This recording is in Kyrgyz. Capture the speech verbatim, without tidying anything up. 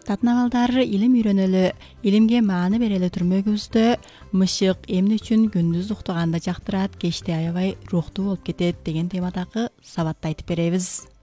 Татнабалдар илим үйрөнөлү, илимге мааны береле түрмөгүздө, мышык эмне үчүн күндүз уктаганда жактырат, кечте аябай рухтуу болуп кетет деген темадагы сабатты айтып беребиз.